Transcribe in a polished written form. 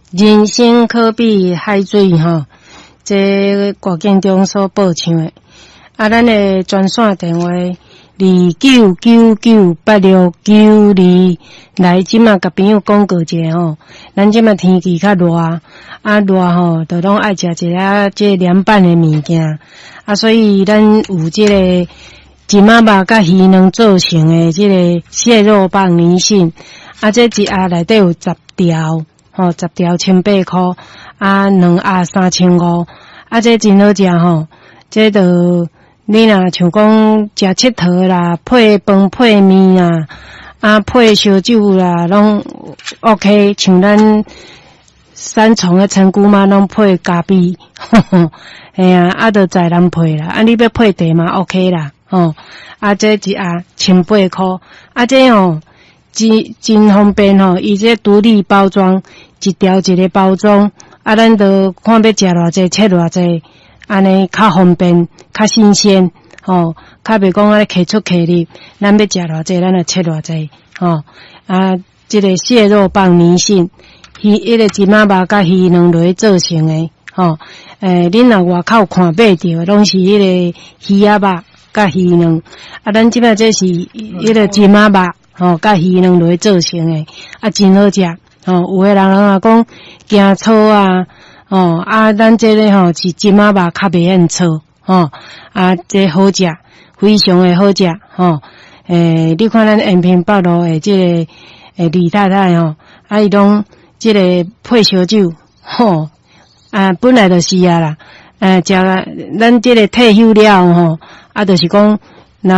人生可比海水吼，这歌经中所报唱的。咱的专线电话29998692，来即马甲朋友讲过者吼，咱即马天气较热，热吼，就拢爱食一下这凉拌的物件，所以咱有这个金仔肉甲鱼卵做成的这个蟹肉棒年线，这一盒内底有10条。10条1800块，2盒3500，这真好食吼。这就你若像讲食佚佗啦，配饭配面啦，配烧酒啦，拢 OK。像咱三重的陈姑妈拢配咖啡，哎呀，就在咱配啦。你要配茶嘛 OK 啦，这一盒1800块，这真方便吼，伊这独立包装。一条一个包装，咱就看要食偌济，切偌济，安尼较方便，较新鲜，较袂讲客出客入，咱要食偌济，咱就切偌济，这个蟹肉棒年线，迄个金仔肉甲鱼卵落去做成的，恁若外口看买着，拢是迄个鱼仔肉甲鱼卵，咱即摆这是迄个金仔肉，甲鱼卵落去做成的，真好食。有的人也讲惊臭咱这个是金仔肉较袂瘾臭，这好食，非常的好食，你看咱延平北路的这个李太太伊拢这个配烧酒，本来就是啦，食咱这个退休了就是讲